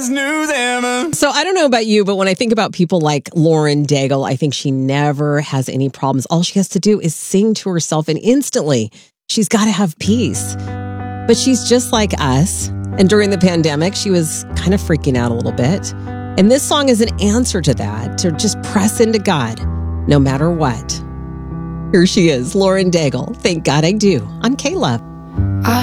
best news ever. So I don't know about you, but when I think about people like Lauren Daigle, I think she never has any problems. All she has to do is sing to herself and instantly she's got to have peace. But she's just like us. And during the pandemic, she was kind of freaking out a little bit. And this song is an answer to that, to just press into God no matter what. Here she is, Lauren Daigle. Thank God I Do on K-Love.